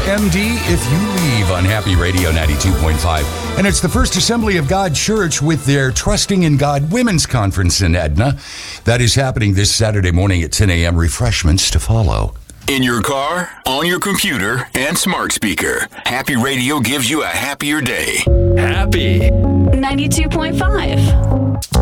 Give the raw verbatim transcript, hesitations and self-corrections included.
M D if you leave on Happy Radio ninety-two point five. And it's the First Assembly of God Church with their Trusting in God Women's Conference in Edna. That is happening this Saturday morning at ten a.m. Refreshments to follow. In your car, on your computer, and smart speaker, Happy Radio gives you a happier day. Happy ninety-two point five.